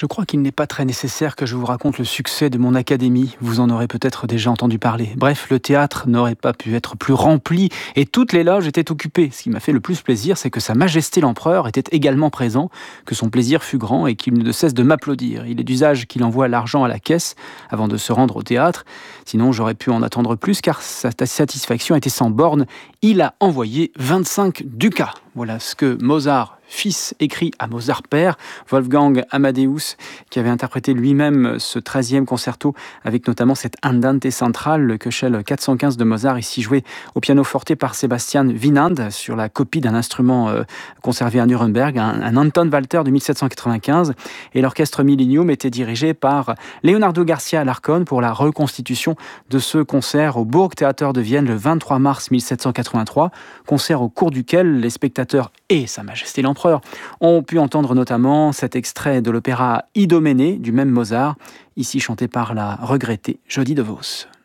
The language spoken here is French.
Je crois qu'il n'est pas très nécessaire que je vous raconte le succès de mon académie. Vous en aurez peut-être déjà entendu parler. Bref, le théâtre n'aurait pas pu être plus rempli et toutes les loges étaient occupées. Ce qui m'a fait le plus plaisir, c'est que Sa Majesté l'Empereur était également présent, que son plaisir fut grand et qu'il ne cesse de m'applaudir. Il est d'usage qu'il envoie l'argent à la caisse avant de se rendre au théâtre. Sinon, j'aurais pu en attendre plus car sa satisfaction était sans borne. Il a envoyé 25 ducats. Voilà ce que Mozart fils écrit à Mozart père, Wolfgang Amadeus, qui avait interprété lui-même ce 13e concerto avec notamment cette Andante centrale, le Köchel 415 de Mozart, ici joué au piano forte par Sebastian Wieland sur la copie d'un instrument conservé à Nuremberg, un Anton Walter de 1795. Et l'orchestre Millennium était dirigé par Leonardo Garcia Alarcón pour la reconstitution de ce concert au Burgtheater de Vienne le 23 mars 1783, concert au cours duquel les spectateurs et Sa Majesté l'Empereur ont pu entendre notamment cet extrait de l'opéra Idoménée du même Mozart, ici chanté par la regrettée Jody DeVos.